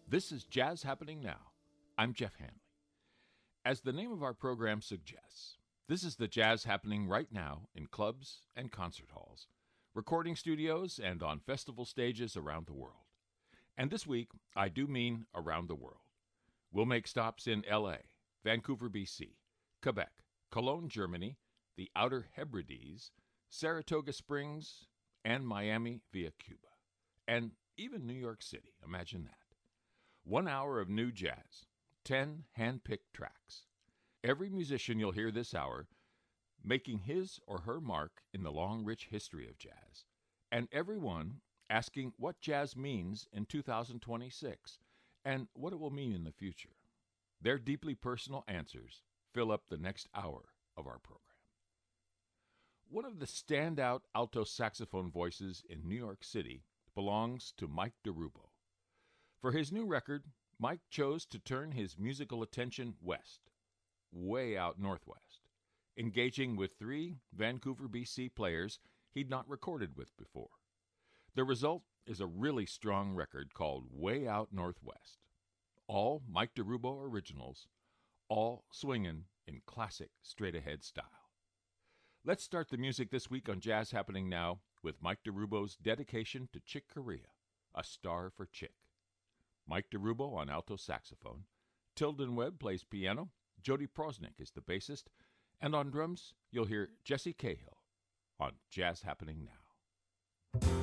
This is Jazz Happening Now. I'm Jeff Hanley. As the name of our program suggests, this is the jazz happening right now in clubs and concert halls, recording studios, and on festival stages around the world. And this week, I do mean around the world. We'll make stops in LA, Vancouver, BC, Quebec, Cologne, Germany, the Outer Hebrides, Saratoga Springs, and Miami via Cuba. And even New York City, imagine that. 1 hour of new jazz, 10 hand-picked tracks. Every musician you'll hear this hour making his or her mark in the long, rich history of jazz, and everyone asking what jazz means in 2026 and what it will mean in the future. Their deeply personal answers fill up the next hour of our program. One of the standout alto saxophone voices in New York City belongs to Mike DeRubo. For his new record, Mike chose to turn his musical attention west, way out northwest, engaging with 3 Vancouver, BC players he'd not recorded with before. The result is a really strong record called Way Out Northwest. All Mike DeRubo originals, all swinging in classic straight-ahead style. Let's start the music this week on Jazz Happening Now with Mike DeRubo's dedication to Chick Corea, A Star for Chick. Mike DeRubo on alto saxophone, Tilden Webb plays piano, Jody Prosnick is the bassist, and on drums you'll hear Jesse Cahill on Jazz Happening Now.